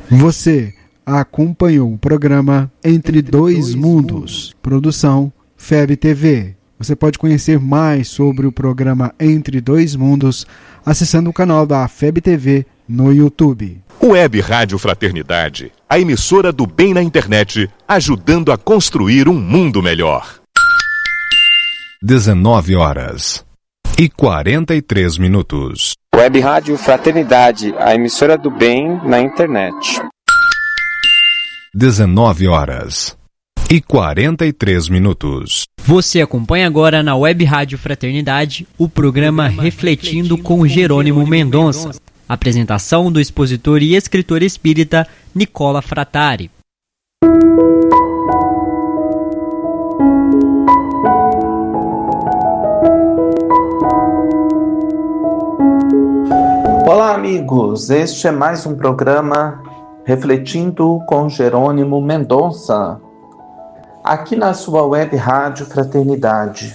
Você acompanhou o programa Entre Dois Mundos, produção FEB TV. Você pode conhecer mais sobre o programa Entre Dois Mundos acessando o canal da FEB TV no YouTube. Web Rádio Fraternidade, a emissora do bem na internet, ajudando a construir um mundo melhor. 19h43. Web Rádio Fraternidade, a emissora do bem na internet. 19h43. Você acompanha agora na Web Rádio Fraternidade o programa Refletindo com Jerônimo Mendonça. Apresentação do expositor e escritor espírita Nicola Frattari. Olá, amigos. Este é mais um programa Refletindo com Jerônimo Mendonça, aqui na sua Web Rádio Fraternidade.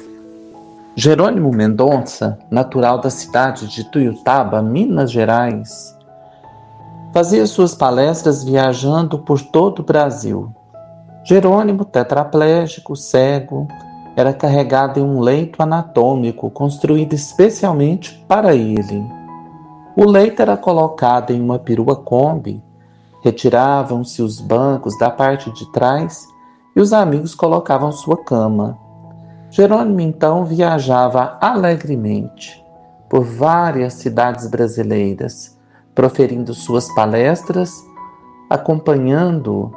Jerônimo Mendonça, natural da cidade de Tuiutaba, Minas Gerais, fazia suas palestras viajando por todo o Brasil. Jerônimo, tetraplégico, cego, era carregado em um leito anatômico construído especialmente para ele. O leito era colocado em uma perua Kombi, retiravam-se os bancos da parte de trás e os amigos colocavam sua cama. Jerônimo então viajava alegremente por várias cidades brasileiras, proferindo suas palestras, acompanhando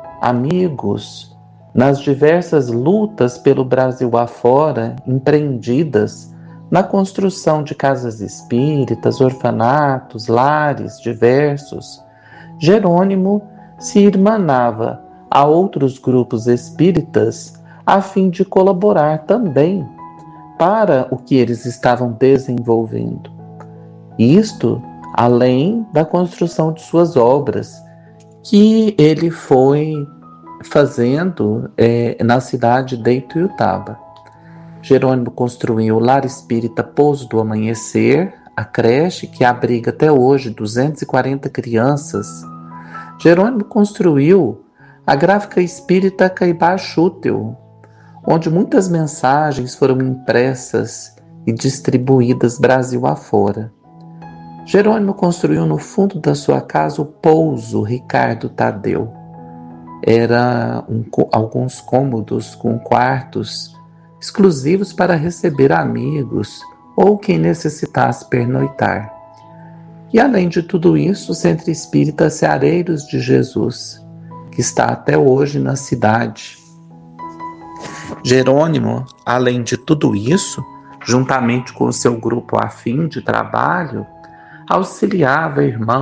amigos nas diversas lutas pelo Brasil afora, empreendidas na construção de casas espíritas, orfanatos, lares diversos. Jerônimo se irmanava a outros grupos espíritas a fim de colaborar também para o que eles estavam desenvolvendo. Isto além da construção de suas obras, que ele foi fazendo na cidade de Ituiutaba. Jerônimo construiu o Lar Espírita Pouso do Amanhecer, a creche que abriga até hoje 240 crianças. Jerônimo construiu a Gráfica Espírita Caibá Chútil, onde muitas mensagens foram impressas e distribuídas Brasil afora. Jerônimo construiu no fundo da sua casa o Pouso Ricardo Tadeu. Era alguns cômodos com quartos exclusivos para receber amigos ou quem necessitasse pernoitar. E além de tudo isso, o Centro Espírita Seareiros de Jesus, que está até hoje na cidade. Jerônimo, além de tudo isso, juntamente com o seu grupo afim de trabalho, auxiliava irmãos